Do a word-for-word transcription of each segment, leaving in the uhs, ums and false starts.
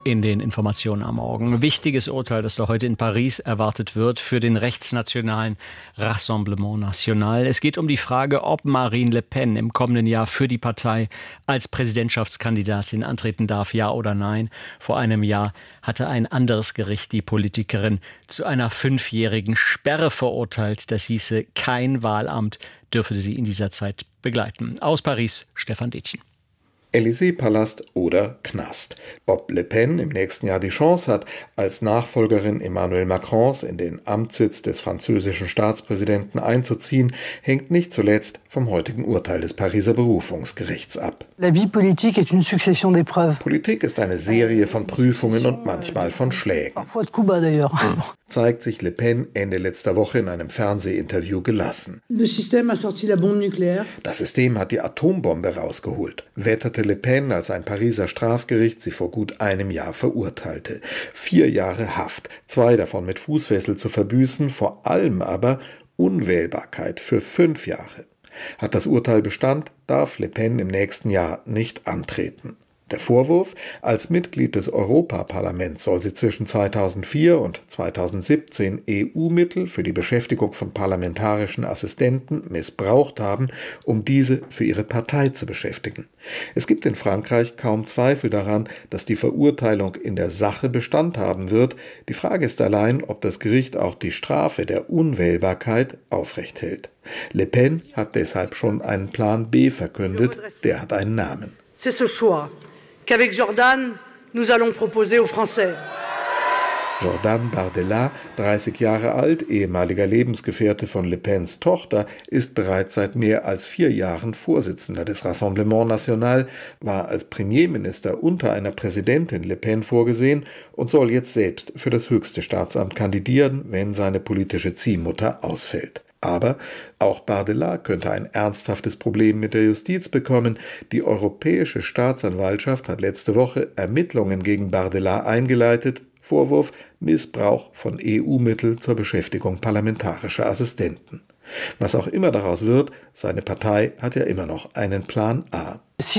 In den Informationen am Morgen. Wichtiges Urteil, das da heute in Paris erwartet wird für den rechtsnationalen Rassemblement National. Es geht um die Frage, ob Marine Le Pen im kommenden Jahr für die Partei als Präsidentschaftskandidatin antreten darf, ja oder nein. Vor einem Jahr hatte ein anderes Gericht die Politikerin zu einer fünfjährigen Sperre verurteilt. Das hieße, kein Wahlamt dürfe sie in dieser Zeit begleiten. Aus Paris, Stefan Detjen. Élysée-Palast oder Knast. Ob Le Pen im nächsten Jahr die Chance hat, als Nachfolgerin Emmanuel Macrons in den Amtssitz des französischen Staatspräsidenten einzuziehen, hängt nicht zuletzt vom heutigen Urteil des Pariser Berufungsgerichts ab. La vie politique est une succession d'épreuves. Politik ist eine Serie von Prüfungen und manchmal von Schlägen. Parfois de coups bas d'ailleurs. Zeigt sich Le Pen Ende letzter Woche in einem Fernsehinterview gelassen. Le système a sorti la bombe nucléaire. Das System hat die Atombombe rausgeholt, wetterte Le Pen, als ein Pariser Strafgericht sie vor gut einem Jahr verurteilte. Vier Jahre Haft, zwei davon mit Fußfessel zu verbüßen, vor allem aber Unwählbarkeit für fünf Jahre. Hat das Urteil Bestand, darf Le Pen im nächsten Jahr nicht antreten. Der Vorwurf: Als Mitglied des Europaparlaments soll sie zwischen zweitausendvier und zweitausendsiebzehn E U-Mittel für die Beschäftigung von parlamentarischen Assistenten missbraucht haben, um diese für ihre Partei zu beschäftigen. Es gibt in Frankreich kaum Zweifel daran, dass die Verurteilung in der Sache Bestand haben wird. Die Frage ist allein, ob das Gericht auch die Strafe der Unwählbarkeit aufrecht hält. Le Pen hat deshalb schon einen Plan B verkündet, der hat einen Namen. C'est ce choix qu'avec Jordan, nous allons proposer aux Français. Jordan Bardella, dreißig Jahre alt, ehemaliger Lebensgefährte von Le Pens Tochter, ist bereits seit mehr als vier Jahren Vorsitzender des Rassemblement National, war als Premierminister unter einer Präsidentin Le Pen vorgesehen und soll jetzt selbst für das höchste Staatsamt kandidieren, wenn seine politische Ziehmutter ausfällt. Aber auch Bardella könnte ein ernsthaftes Problem mit der Justiz bekommen. Die Europäische Staatsanwaltschaft hat letzte Woche Ermittlungen gegen Bardella eingeleitet. Vorwurf: Missbrauch von E U-Mitteln zur Beschäftigung parlamentarischer Assistenten. Was auch immer daraus wird, seine Partei hat ja immer noch einen Plan A.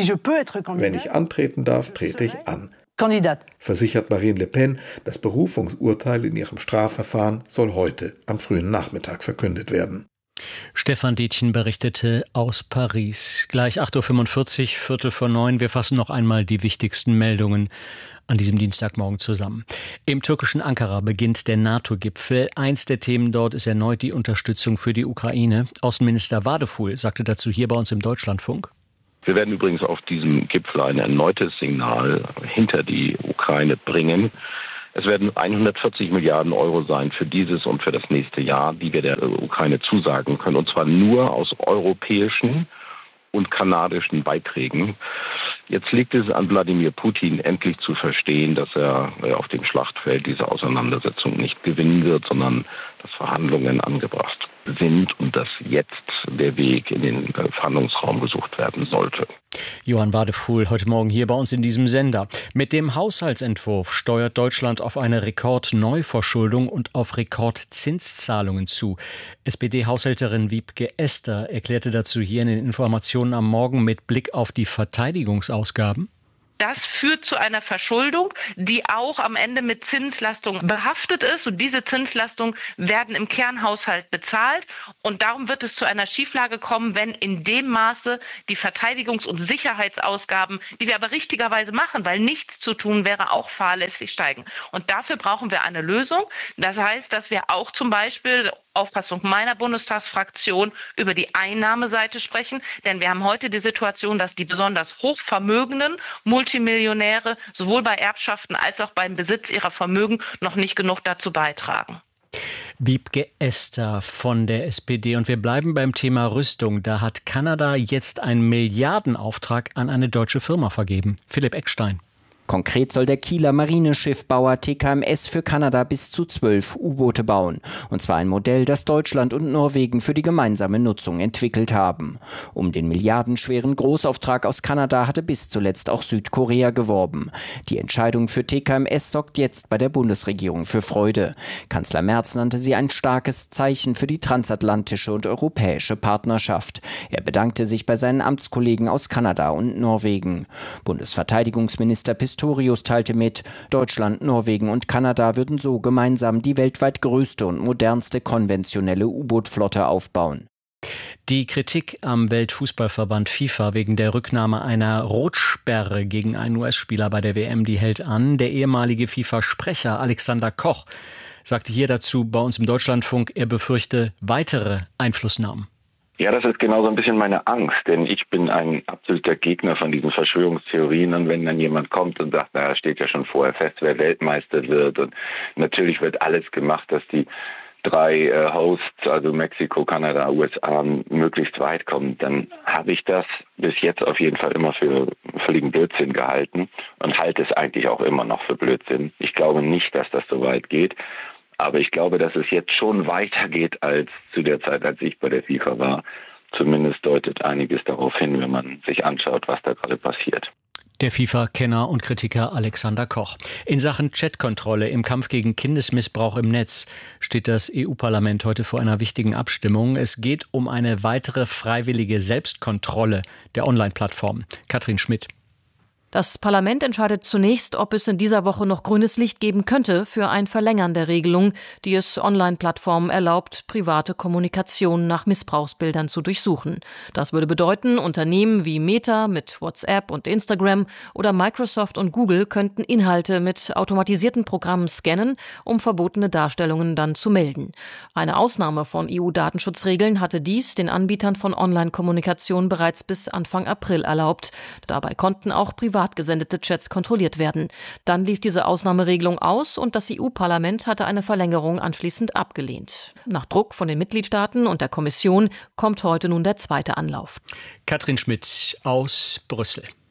Wenn ich antreten darf, trete ich an. Kandidat. Versichert Marine Le Pen, das Berufungsurteil in ihrem Strafverfahren soll heute am frühen Nachmittag verkündet werden. Stefan Detjen berichtete aus Paris. Gleich acht Uhr fünfundvierzig, Viertel vor neun. Wir fassen noch einmal die wichtigsten Meldungen an diesem Dienstagmorgen zusammen. Im türkischen Ankara beginnt der NATO-Gipfel. Eins der Themen dort ist erneut die Unterstützung für die Ukraine. Außenminister Vadeful sagte dazu hier bei uns im Deutschlandfunk: Wir werden übrigens auf diesem Gipfel ein erneutes Signal hinter die Ukraine bringen. Es werden hundertvierzig Milliarden Euro sein für dieses und für das nächste Jahr, die wir der Ukraine zusagen können. Und zwar nur aus europäischen und kanadischen Beiträgen. Jetzt liegt es an Wladimir Putin, endlich zu verstehen, dass er auf dem Schlachtfeld diese Auseinandersetzung nicht gewinnen wird, sondern dass Verhandlungen angebracht sind und dass jetzt der Weg in den Verhandlungsraum gesucht werden sollte. Johann Vadeful heute Morgen hier bei uns in diesem Sender. Mit dem Haushaltsentwurf steuert Deutschland auf eine Rekordneuverschuldung und auf Rekordzinszahlungen zu. S P D-Haushälterin Wiebke Ester erklärte dazu hier in den Informationen am Morgen mit Blick auf die Verteidigungsausgaben: Das führt zu einer Verschuldung, die auch am Ende mit Zinslastung behaftet ist. Und diese Zinslastungen werden im Kernhaushalt bezahlt. Und darum wird es zu einer Schieflage kommen, wenn in dem Maße die Verteidigungs- und Sicherheitsausgaben, die wir aber richtigerweise machen, weil nichts zu tun wäre, auch fahrlässig steigen. Und dafür brauchen wir eine Lösung. Das heißt, dass wir auch zum Beispiel, Auffassung meiner Bundestagsfraktion, über die Einnahmeseite sprechen. Denn wir haben heute die Situation, dass die besonders hochvermögenden Multimillionäre sowohl bei Erbschaften als auch beim Besitz ihrer Vermögen noch nicht genug dazu beitragen. Wiebke Ester von der S P D. Und wir bleiben beim Thema Rüstung. Da hat Kanada jetzt einen Milliardenauftrag an eine deutsche Firma vergeben. Philipp Eckstein. Konkret soll der Kieler Marineschiffbauer T K M S für Kanada bis zu zwölf U-Boote bauen. Und zwar ein Modell, das Deutschland und Norwegen für die gemeinsame Nutzung entwickelt haben. Um den milliardenschweren Großauftrag aus Kanada hatte bis zuletzt auch Südkorea geworben. Die Entscheidung für T K M S sorgt jetzt bei der Bundesregierung für Freude. Kanzler Merz nannte sie ein starkes Zeichen für die transatlantische und europäische Partnerschaft. Er bedankte sich bei seinen Amtskollegen aus Kanada und Norwegen. Bundesverteidigungsminister Pistorius Pistorius teilte mit, Deutschland, Norwegen und Kanada würden so gemeinsam die weltweit größte und modernste konventionelle U-Boot-Flotte aufbauen. Die Kritik am Weltfußballverband FIFA wegen der Rücknahme einer Rotsperre gegen einen U S-Spieler bei der W M, die hält an. Der ehemalige FIFA-Sprecher Alexander Koch sagte hier dazu bei uns im Deutschlandfunk, er befürchte weitere Einflussnahmen. Ja, das ist genau so ein bisschen meine Angst, denn ich bin ein absoluter Gegner von diesen Verschwörungstheorien und wenn dann jemand kommt und sagt, naja, steht ja schon vorher fest, wer Weltmeister wird und natürlich wird alles gemacht, dass die drei äh, Hosts, also Mexiko, Kanada, U S A, möglichst weit kommen, dann habe ich das bis jetzt auf jeden Fall immer für völligen Blödsinn gehalten und halte es eigentlich auch immer noch für Blödsinn. Ich glaube nicht, dass das so weit geht, aber ich glaube, dass es jetzt schon weitergeht als zu der Zeit, als ich bei der FIFA war. Zumindest deutet einiges darauf hin, wenn man sich anschaut, was da gerade passiert. Der FIFA-Kenner und Kritiker Alexander Koch. In Sachen Chatkontrolle im Kampf gegen Kindesmissbrauch im Netz steht das E U-Parlament heute vor einer wichtigen Abstimmung. Es geht um eine weitere freiwillige Selbstkontrolle der Online-Plattform. Katrin Schmidt. Das Parlament entscheidet zunächst, ob es in dieser Woche noch grünes Licht geben könnte für ein Verlängern der Regelung, die es Online-Plattformen erlaubt, private Kommunikation nach Missbrauchsbildern zu durchsuchen. Das würde bedeuten, Unternehmen wie Meta mit WhatsApp und Instagram oder Microsoft und Google könnten Inhalte mit automatisierten Programmen scannen, um verbotene Darstellungen dann zu melden. Eine Ausnahme von E U-Datenschutzregeln hatte dies den Anbietern von Online-Kommunikation bereits bis Anfang April erlaubt. Dabei konnten auch private gesendete Chats kontrolliert werden. Dann lief diese Ausnahmeregelung aus und das E U-Parlament hatte eine Verlängerung anschließend abgelehnt. Nach Druck von den Mitgliedstaaten und der Kommission kommt heute nun der zweite Anlauf. Katrin Schmidt aus Brüssel.